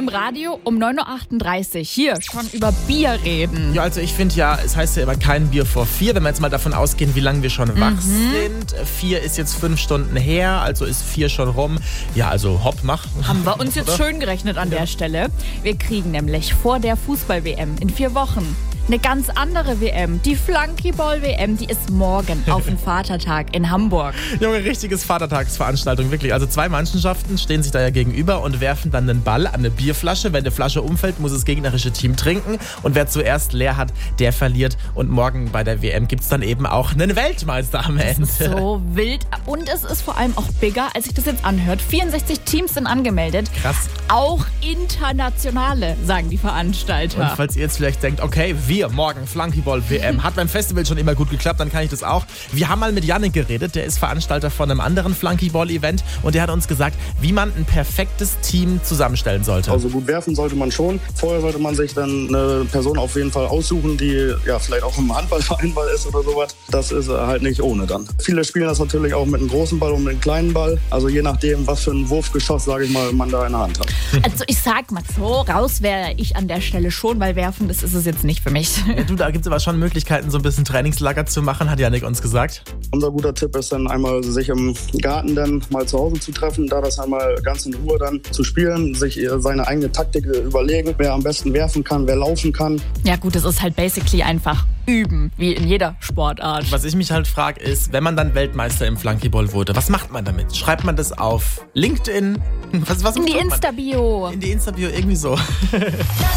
im Radio um 9.38 Uhr hier schon über Bier reden. Ja, also ich finde ja, es heißt ja immer kein Bier vor 4, wenn wir jetzt mal davon ausgehen, wie lange wir schon wach sind. 4 ist jetzt 5 Stunden her, also ist 4 schon rum. Ja, also hopp, mach. Haben wir uns jetzt Oder? schön gerechnet an der Stelle. Wir kriegen nämlich vor der Fußball-WM in 4 Wochen eine ganz andere WM. Die Flunkyball-WM, die ist morgen auf den Vatertag in Hamburg. Junge, richtiges Vatertagsveranstaltung, wirklich. Also 2 Mannschaften stehen sich da ja gegenüber und werfen dann den Ball an eine Bierflasche. Wenn eine Flasche umfällt, muss das gegnerische Team trinken. Und wer zuerst leer hat, der verliert. Und morgen bei der WM gibt es dann eben auch einen Weltmeister am Ende. Das ist so wild. Und es ist vor allem auch bigger, als sich das jetzt anhört. 64 Teams sind angemeldet. Krass. Auch internationale, sagen die Veranstalter. Und falls ihr jetzt vielleicht denkt, okay, wir morgen Flunkyball-WM, hat beim Festival schon immer gut geklappt, dann kann ich das auch. Wir haben mal mit Yannick geredet, der ist Veranstalter von einem anderen Flunkyball-Event und der hat uns gesagt, wie man ein perfektes Team zusammenstellen sollte. Also gut werfen sollte man schon. Vorher sollte man sich dann eine Person auf jeden Fall aussuchen, die ja vielleicht auch im Handballverein ist oder sowas. Das ist halt nicht ohne dann. Viele spielen das natürlich auch mit einem großen Ball und mit einem kleinen Ball. Also je nachdem, was für ein Wurfgeschoss, sage ich mal, man da in der Hand hat. Also ich sag mal so, raus wäre ich an der Stelle schon, weil werfen, das ist es jetzt nicht für mich. Ja, du, da gibt es aber schon Möglichkeiten, so ein bisschen Trainingslager zu machen, hat Yannick uns gesagt. Unser guter Tipp ist dann einmal, sich im Garten dann mal zu Hause zu treffen, da das einmal ganz in Ruhe dann zu spielen, sich seine eigene Taktik überlegen, wer am besten werfen kann, wer laufen kann. Ja gut, das ist halt basically einfach üben, wie in jeder Sportart. Was ich mich halt frage ist, wenn man dann Weltmeister im Flunkyball wurde, was macht man damit? Schreibt man das auf LinkedIn? Was In die Insta-Bio. In die Insta-Bio, irgendwie so.